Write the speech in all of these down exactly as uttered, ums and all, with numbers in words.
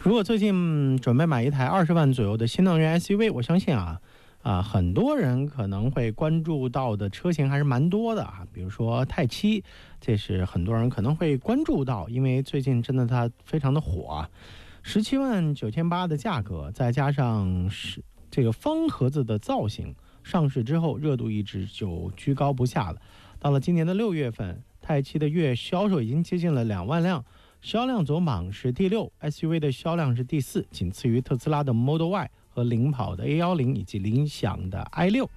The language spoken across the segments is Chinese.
如果最近准备买一台二十万左右的新能源 S U V， 我相信啊啊，很多人可能会关注到的车型还是蛮多的啊，比如说泰七，这是很多人可能会关注到，因为最近真的它非常的火啊，十七万九千八的价格，再加上是这个方盒子的造型，上市之后热度一直就居高不下了。到了今年的六月份，泰七的月销售已经接近了两万辆。销量走榜是第六 ，S U V 的销量是第四，仅次于特斯拉的 Model Y 和领跑的 A 一零 以及理想的 i 六。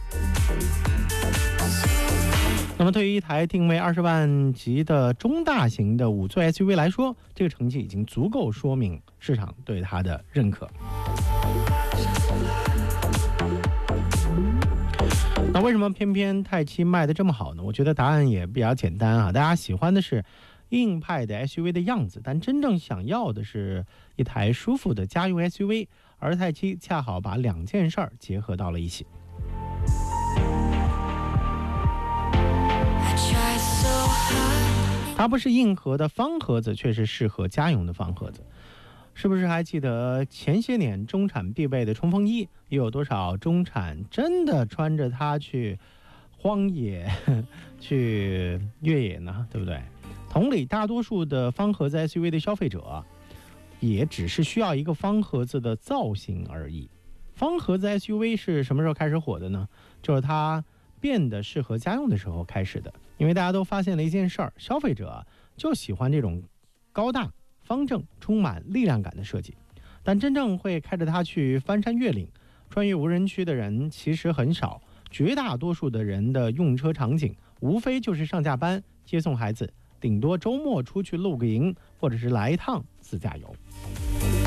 那么对于一台定位二十万级的中大型的五座 S U V 来说，这个成绩已经足够说明市场对它的认可。那为什么偏偏泰七卖的这么好呢？我觉得答案也比较简单啊，大家喜欢的是硬派的 S U V 的样子，但真正想要的是一台舒服的家用 S U V， 而泰七恰好把两件事儿结合到了一起。它不是硬核的方盒子，却是适合家用的方盒子。是不是还记得前些年中产必备的冲锋衣，又有多少中产真的穿着它去荒野去越野呢？对不对？同理，大多数的方盒子 S U V 的消费者也只是需要一个方盒子的造型而已。方盒子 S U V 是什么时候开始火的呢？就是它变得适合家用的时候开始的。因为大家都发现了一件事儿，消费者就喜欢这种高大方正充满力量感的设计，但真正会开着它去翻山越岭穿越无人区的人其实很少，绝大多数的人的用车场景无非就是上下班接送孩子，顶多周末出去露个营，或者是来一趟自驾游。